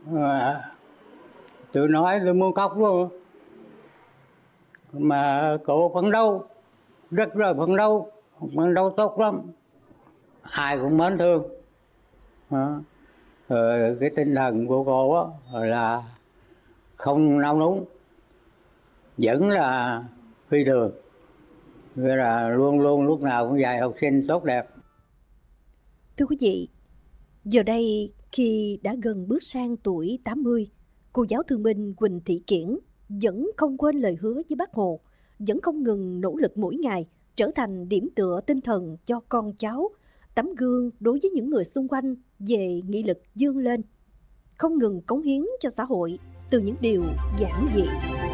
Tôi nói tôi muốn khóc luôn. Mà cậu phấn đấu, rất là phấn đấu tốt lắm, ai cũng mến thương. Cái tinh thần của cô á là không nao núng, vẫn là phi thường, nghĩa là luôn luôn lúc nào cũng dạy học sinh tốt đẹp. Thưa quý vị, giờ đây khi đã gần bước sang tuổi 80, cô giáo thương binh Quỳnh Thị Kiển vẫn không quên lời hứa với Bác Hồ, vẫn không ngừng nỗ lực mỗi ngày trở thành điểm tựa tinh thần cho con cháu, tấm gương đối với những người xung quanh về nghị lực vươn lên, không ngừng cống hiến cho xã hội từ những điều giản dị.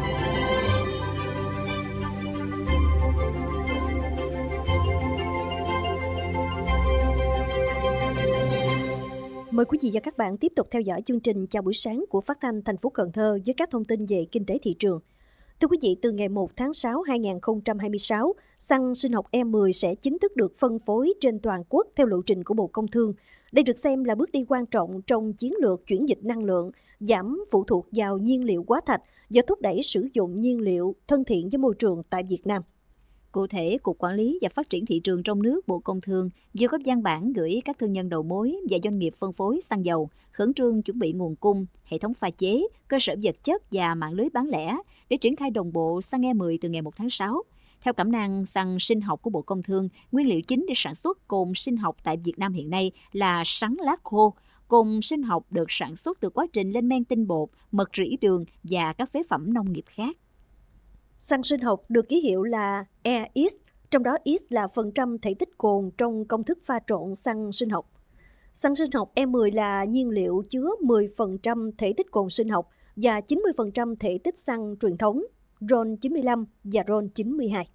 Mời quý vị và các bạn tiếp tục theo dõi chương trình Chào buổi sáng của Phát thanh thành phố Cần Thơ với các thông tin về kinh tế thị trường. Thưa quý vị, từ ngày 1 tháng 6 2026, xăng sinh học E10 sẽ chính thức được phân phối trên toàn quốc theo lộ trình của Bộ Công Thương. Đây được xem là bước đi quan trọng trong chiến lược chuyển dịch năng lượng, giảm phụ thuộc vào nhiên liệu hóa thạch và thúc đẩy sử dụng nhiên liệu thân thiện với môi trường tại Việt Nam. Cụ thể, Cục Quản lý và Phát triển Thị trường trong nước Bộ Công Thương vừa có văn bản gửi các thương nhân đầu mối và doanh nghiệp phân phối xăng dầu khẩn trương chuẩn bị nguồn cung, hệ thống pha chế, cơ sở vật chất và mạng lưới bán lẻ để triển khai đồng bộ xăng E10 từ ngày 1 tháng 6. Theo cẩm nang xăng sinh học của Bộ Công Thương, nguyên liệu chính để sản xuất cồn sinh học tại Việt Nam hiện nay là sắn lá khô. Cồn sinh học được sản xuất từ quá trình lên men tinh bột, mật rỉ đường và các phế phẩm nông nghiệp khác. Xăng sinh học được ký hiệu là EX, trong đó X là phần trăm thể tích cồn trong công thức pha trộn xăng sinh học. Xăng sinh học E10 là nhiên liệu chứa 10% thể tích cồn sinh học và 90% thể tích xăng truyền thống, RON 95 và RON 92.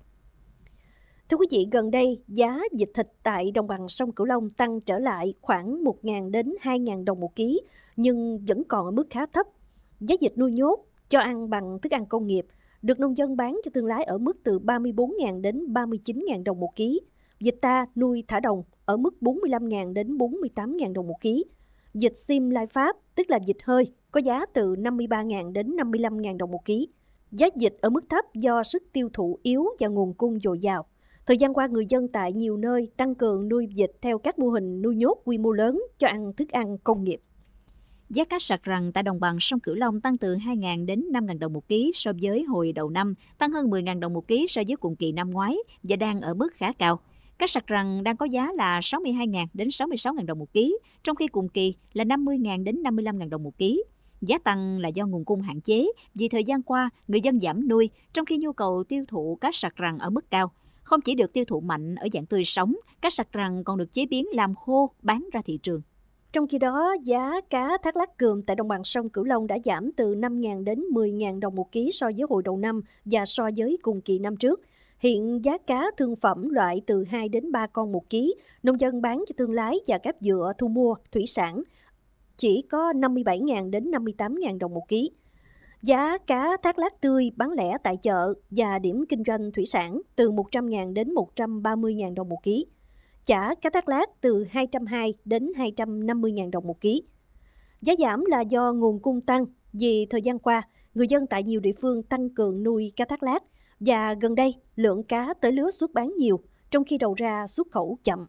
Thưa quý vị, gần đây giá vịt thịt tại đồng bằng sông Cửu Long tăng trở lại khoảng 1.000 đến 2.000 đồng một ký, nhưng vẫn còn ở mức khá thấp. Giá vịt nuôi nhốt cho ăn bằng thức ăn công nghiệp được nông dân bán cho thương lái ở mức từ 34.000 đến 39.000 đồng một ký. Vịt ta nuôi thả đồng ở mức 45.000 đến 48.000 đồng một ký. Vịt sim lai Pháp, tức là vịt hơi, có giá từ 53.000 đến 55.000 đồng một ký. Giá vịt ở mức thấp do sức tiêu thụ yếu và nguồn cung dồi dào. Thời gian qua, người dân tại nhiều nơi tăng cường nuôi vịt theo các mô hình nuôi nhốt quy mô lớn cho ăn thức ăn công nghiệp. Giá cá sặc rằn tại đồng bằng sông Cửu Long tăng từ 2.000 đến 5.000 đồng một ký so với hồi đầu năm, tăng hơn 10.000 đồng một ký so với cùng kỳ năm ngoái và đang ở mức khá cao. Cá sặc rằn đang có giá là 62.000 đến 66.000 đồng một ký, trong khi cùng kỳ là 50.000 đến 55.000 đồng một ký. Giá tăng là do nguồn cung hạn chế, vì thời gian qua người dân giảm nuôi, trong khi nhu cầu tiêu thụ cá sặc rằn ở mức cao. Không chỉ được tiêu thụ mạnh ở dạng tươi sống, cá sặc rằn còn được chế biến làm khô bán ra thị trường. Trong khi đó, giá cá thác lác cườm tại đồng bằng sông Cửu Long đã giảm từ 5.000 đến 10.000 đồng một ký so với hồi đầu năm và so với cùng kỳ năm trước. Hiện giá cá thương phẩm loại từ 2 đến 3 con một ký, nông dân bán cho thương lái và các vựa thu mua thủy sản chỉ có 57.000 đến 58.000 đồng một ký. Giá cá thác lác tươi bán lẻ tại chợ và điểm kinh doanh thủy sản từ 100.000 đến 130.000 đồng một ký. Chả cá thác lác từ 220 đến 250.000 đồng một ký. Giá giảm là do nguồn cung tăng vì thời gian qua, người dân tại nhiều địa phương tăng cường nuôi cá thác lác và gần đây lượng cá tới lứa xuất bán nhiều, trong khi đầu ra xuất khẩu chậm.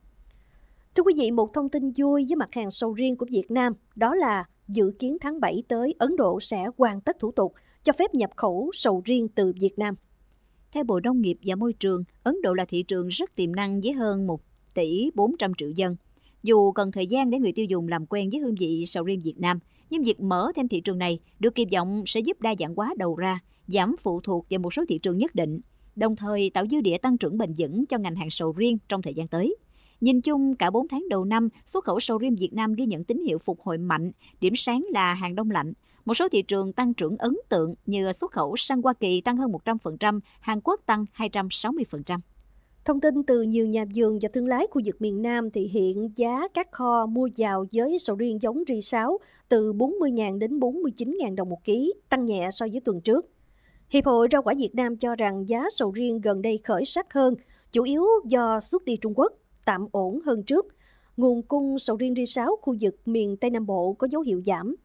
Thưa quý vị, một thông tin vui với mặt hàng sầu riêng của Việt Nam đó là dự kiến tháng 7 tới Ấn Độ sẽ hoàn tất thủ tục cho phép nhập khẩu sầu riêng từ Việt Nam. Theo Bộ Nông nghiệp và Môi trường, Ấn Độ là thị trường rất tiềm năng với hơn 1 tỷ 400 triệu dân. Dù cần thời gian để người tiêu dùng làm quen với hương vị sầu riêng Việt Nam, nhưng việc mở thêm thị trường này được kỳ vọng sẽ giúp đa dạng hóa đầu ra, giảm phụ thuộc vào một số thị trường nhất định, đồng thời tạo dư địa tăng trưởng bền vững cho ngành hàng sầu riêng trong thời gian tới. Nhìn chung, cả 4 tháng đầu năm, xuất khẩu sầu riêng Việt Nam ghi nhận tín hiệu phục hồi mạnh, điểm sáng là hàng đông lạnh. Một số thị trường tăng trưởng ấn tượng như xuất khẩu sang Hoa Kỳ tăng hơn 100%, Hàn Quốc tăng 260%. Thông tin từ nhiều nhà vườn và thương lái khu vực miền Nam thì hiện giá các kho mua vào với sầu riêng giống RI6 từ 40.000 đến 49.000 đồng một ký, tăng nhẹ so với tuần trước. Hiệp hội Rau quả Việt Nam cho rằng giá sầu riêng gần đây khởi sắc hơn, chủ yếu do xuất đi Trung Quốc, tạm ổn hơn trước. Nguồn cung sầu riêng RI6 khu vực miền Tây Nam Bộ có dấu hiệu giảm